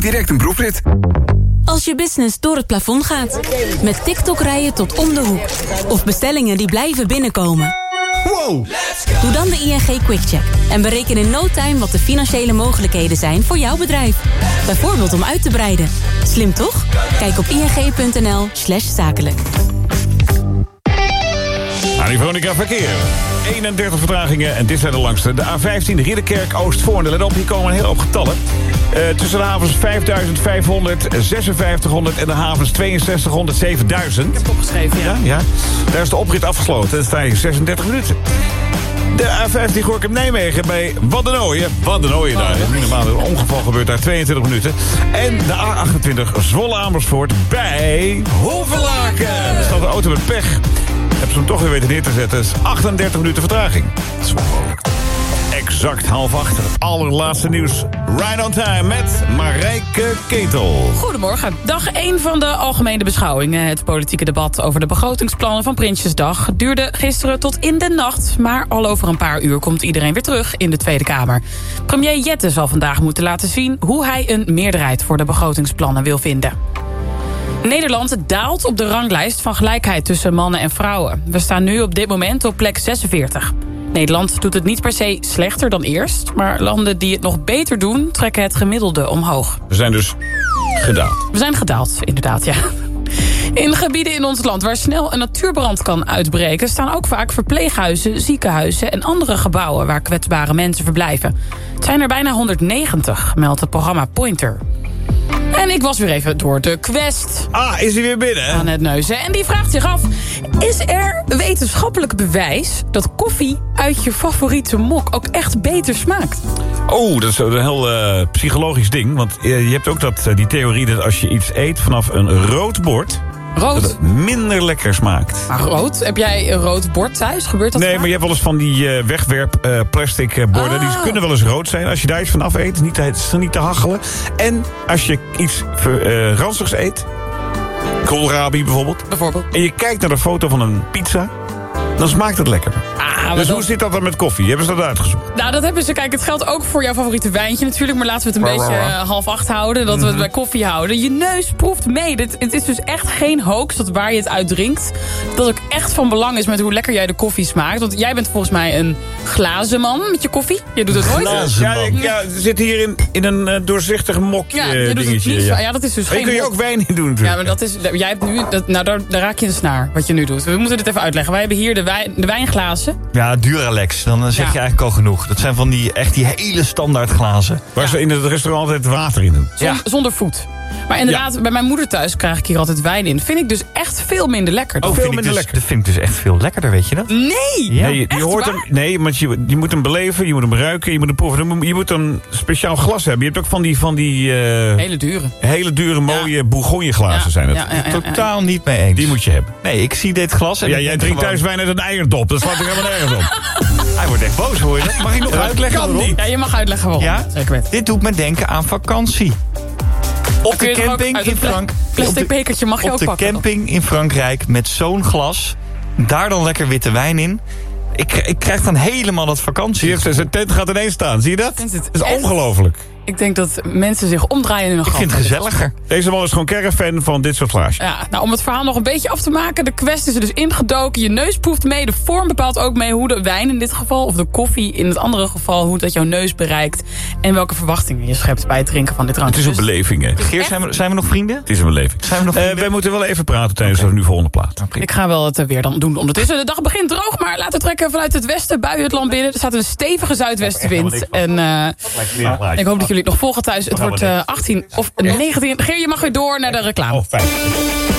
direct een proefrit. Als je business door het plafond gaat. Met TikTok-rijen tot om de hoek. Of bestellingen die blijven binnenkomen. Wow! Doe dan de ING QuickCheck. En bereken in no time wat de financiële mogelijkheden zijn voor jouw bedrijf. Bijvoorbeeld om uit te breiden. Slim toch? Kijk op ing.nl/zakelijk. Veronica Verkeer. 31 vertragingen en dit zijn de langste. De A15 Ridderkerk Oostvoorn. Let op, hier komen een hele hoop getallen. Tussen de havens 5.500, 5600 en de havens 6200, 7000. Ik heb het opgeschreven, ja. Daar is de oprit afgesloten. Dat sta je 36 minuten. De A15 Gorinchem-Nijmegen bij Waddenooien. Waddenooien daar. Minimaal een ongeval gebeurt daar 22 minuten. En de A28 Zwolle-Amersfoort bij Hoevelaken. Er staat een auto met pech. Hebben ze hem toch weer weten neer te zetten. Dat is 38 minuten vertraging. Dat is onmogelijk. Exact 7:30. Allerlaatste nieuws. Right on time met Marijke Ketel. Goedemorgen. Dag 1 van de algemene beschouwingen. Het politieke debat over de begrotingsplannen van Prinsjesdag duurde gisteren tot in de nacht. Maar al over een paar uur komt iedereen weer terug in de Tweede Kamer. Premier Jette zal vandaag moeten laten zien hoe hij een meerderheid voor de begrotingsplannen wil vinden. Nederland daalt op de ranglijst van gelijkheid tussen mannen en vrouwen. We staan nu op dit moment op plek 46. Nederland doet het niet per se slechter dan eerst, maar landen die het nog beter doen trekken het gemiddelde omhoog. We zijn dus gedaald. We zijn gedaald, inderdaad, ja. In gebieden in ons land waar snel een natuurbrand kan uitbreken staan ook vaak verpleeghuizen, ziekenhuizen en andere gebouwen waar kwetsbare mensen verblijven. Het zijn er bijna 190, meldt het programma Pointer. En ik was weer even door de Quest. Ah, is hij weer binnen? Aan het neuzen. En die vraagt zich af, is er wetenschappelijk bewijs dat koffie uit je favoriete mok ook echt beter smaakt? Oh, dat is een heel psychologisch ding. Want je hebt ook die theorie dat als je iets eet vanaf een rood bord, rood? Dat het minder lekker smaakt. Maar rood? Heb jij een rood bord thuis? Gebeurt dat Nee, vaak? maar je hebt wel eens van die wegwerp plastic borden. Die kunnen wel eens rood zijn. Als je daar iets van af eet, is het niet te hachelen. En als je iets ranzigs eet, koolrabi bijvoorbeeld. En je kijkt naar de foto van een pizza, dan smaakt het lekker. Dus hoe zit dat dan met koffie? Hebben ze dat uitgezocht? Nou, dat hebben ze. Kijk, het geldt ook voor jouw favoriete wijntje natuurlijk. Maar laten we het een beetje 7:30 houden. Dat we het bij koffie houden. Je neus proeft mee. Het is dus echt geen hoax dat waar je het uit drinkt. Dat ook echt van belang is met hoe lekker jij de koffie smaakt. Want jij bent volgens mij een glazen man met je koffie. Je doet het nooit. Ja, zit hier in een doorzichtig mokje je doet dingetje. het niet. Ja, dat is dus geen kun je ook wijn in doen natuurlijk. Ja, maar dat is, jij hebt nu, daar raak je in de snaar wat je nu doet. We moeten dit even uitleggen. Wij hebben hier de wijnglazen. Ja, Duralex. Dan zeg je eigenlijk al genoeg. Dat zijn van die hele standaard glazen. Waar ze in het restaurant altijd water in doen. Zonder voet. Maar inderdaad, bij mijn moeder thuis krijg ik hier altijd wijn in. Vind ik dus echt veel minder lekker. Dat vind ik dus echt veel lekkerder, weet je dat? Nee! Ja. Nee, je hoort hem, nee, want je moet hem beleven, je moet hem ruiken, je moet hem proeven. Je moet een speciaal glas hebben. Je hebt ook van die hele dure mooie Bourgogne glazen zijn het. Totaal niet mee eens. Die moet je hebben. Nee, ik zie dit glas en jij drinkt thuis wijn uit een eierdop. Dat slaat er helemaal nergens op. Hij wordt echt boos, hoor je dat? Mag ik nog uitleggen kan waarom? niet. Ja, je mag uitleggen waarom. Ja? Dit doet me denken aan vakantie. Op de camping in Frankrijk. Plastic bekertje mag je ook pakken. Op de camping in Frankrijk met zo'n glas. Daar dan lekker witte wijn in. Ik krijg dan helemaal dat vakantie. Zijn tent gaat ineens staan, zie je dat? Dat is ongelooflijk. Ik denk dat mensen zich omdraaien in hun gat. Ik vind het gezelliger. Deze man is gewoon kernfan van dit soort glaasjes. Ja, nou, om het verhaal nog een beetje af te maken. De Quest is er dus ingedoken. Je neus proeft mee. De vorm bepaalt ook mee hoe de wijn in dit geval, of de koffie in het andere geval, hoe dat jouw neus bereikt. En welke verwachtingen je schept bij het drinken van dit drankje. Het is een beleving, hè. Geert, zijn we nog vrienden? Het is een beleving. Wij moeten wel even praten tijdens de nu volgende plaat. Ik ga wel het weer dan doen. Ondertussen, de dag begint droog, maar laten we trekken vanuit het westen, buien het land binnen. Er staat een stevige zuidwestenwind. En ik hoop dat jullie het nog volgen thuis. Het wordt 18 of 19. Geer, je mag weer door naar de reclame. Oh, fijn.